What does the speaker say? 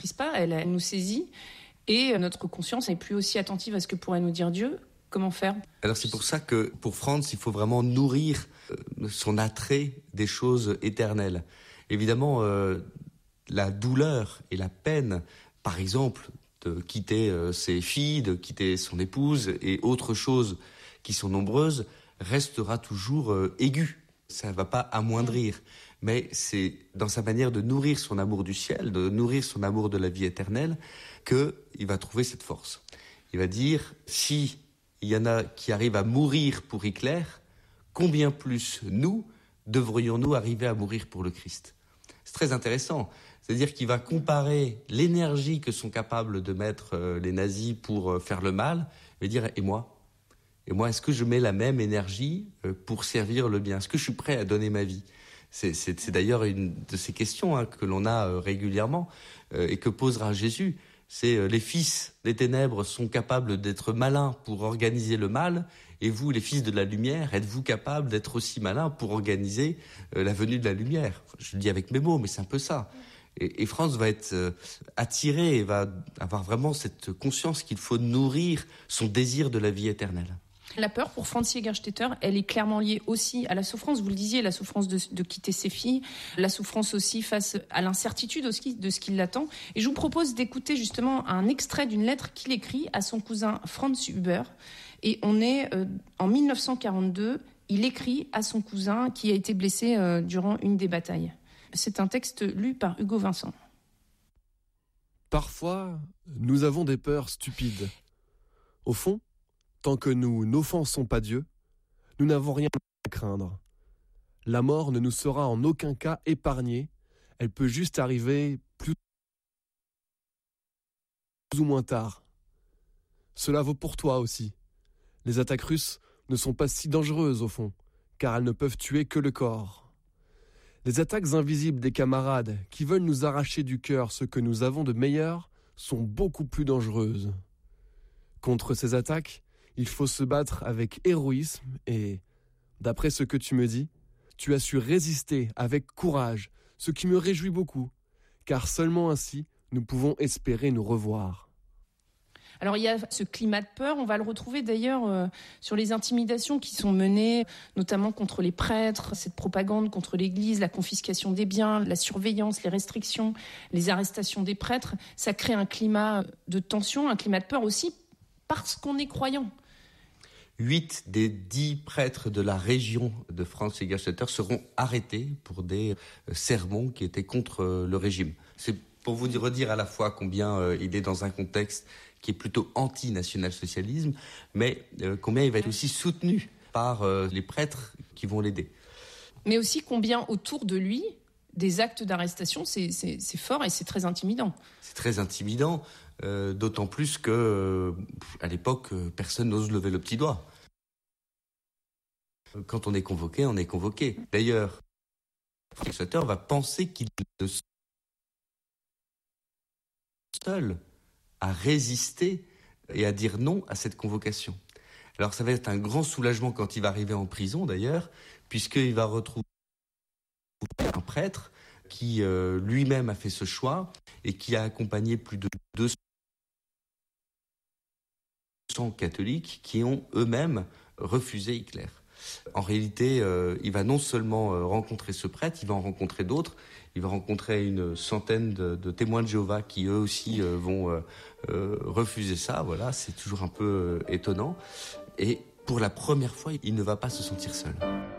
crispe pas, elle nous saisit et notre conscience n'est plus aussi attentive à ce que pourrait nous dire Dieu. Comment faire ? Alors c'est pour ça que pour Franz, il faut vraiment nourrir son attrait des choses éternelles. Évidemment, la douleur et la peine, par exemple, de quitter ses filles, de quitter son épouse et autres choses qui sont nombreuses, restera toujours aiguë. Ça ne va pas amoindrir. Mais c'est dans sa manière de nourrir son amour du ciel, de nourrir son amour de la vie éternelle, qu'il va trouver cette force. Il va dire, si il y en a qui arrivent à mourir pour Hitler, combien plus nous devrions-nous arriver à mourir pour le Christ ? C'est très intéressant. C'est-à-dire qu'il va comparer l'énergie que sont capables de mettre les nazis pour faire le mal, et dire, et moi ? Et moi, est-ce que je mets la même énergie pour servir le bien ? Est-ce que je suis prêt à donner ma vie ? C'est d'ailleurs une de ces questions que l'on a régulièrement et que posera Jésus. C'est les fils des ténèbres sont capables d'être malins pour organiser le mal, et vous, les fils de la lumière, êtes-vous capables d'être aussi malins pour organiser la venue de la lumière ? Je le dis avec mes mots, mais c'est un peu ça. Et Franz va être attiré et va avoir vraiment cette conscience qu'il faut nourrir son désir de la vie éternelle. La peur, pour Franz Jägerstätter, elle est clairement liée aussi à la souffrance. Vous le disiez, la souffrance de quitter ses filles, la souffrance aussi face à l'incertitude aussi de ce qui l'attend. Et je vous propose d'écouter justement un extrait d'une lettre qu'il écrit à son cousin Franz Huber. Et on est en 1942, il écrit à son cousin qui a été blessé durant une des batailles. C'est un texte lu par Hugo Vincent. Parfois, nous avons des peurs stupides. Au fond, tant que nous n'offensons pas Dieu, nous n'avons rien à craindre. La mort ne nous sera en aucun cas épargnée. Elle peut juste arriver plus ou moins tard. Cela vaut pour toi aussi. Les attaques russes ne sont pas si dangereuses au fond, car elles ne peuvent tuer que le corps. Les attaques invisibles des camarades qui veulent nous arracher du cœur ce que nous avons de meilleur sont beaucoup plus dangereuses. Contre ces attaques, il faut se battre avec héroïsme et, d'après ce que tu me dis, tu as su résister avec courage, ce qui me réjouit beaucoup, car seulement ainsi nous pouvons espérer nous revoir. Alors il y a ce climat de peur, on va le retrouver d'ailleurs sur les intimidations qui sont menées, notamment contre les prêtres, cette propagande contre l'Église, la confiscation des biens, la surveillance, les restrictions, les arrestations des prêtres. Ça crée un climat de tension, un climat de peur aussi parce qu'on est croyant. 8 des 10 prêtres de la région de Franz Jägerstätter seront arrêtés pour des sermons qui étaient contre le régime. C'est pour vous redire à la fois combien il est dans un contexte qui est plutôt anti-national-socialisme, mais combien il va être aussi soutenu par les prêtres qui vont l'aider. Mais aussi combien autour de lui, des actes d'arrestation, c'est fort et c'est très intimidant. C'est très intimidant, d'autant plus que à l'époque, personne n'ose lever le petit doigt. Quand on est convoqué, on est convoqué. D'ailleurs, Jägerstätter va penser qu'il est seul à résister et à dire non à cette convocation. Alors ça va être un grand soulagement quand il va arriver en prison d'ailleurs, puisqu'il va retrouver un prêtre qui lui-même a fait ce choix et qui a accompagné plus de 200 catholiques qui ont eux-mêmes refusé Hitler. En réalité, il va non seulement rencontrer ce prêtre, il va en rencontrer d'autres. Il va rencontrer une centaine de témoins de Jéhovah qui eux aussi vont refuser ça. Voilà, c'est toujours un peu étonnant. Et pour la première fois, il ne va pas se sentir seul.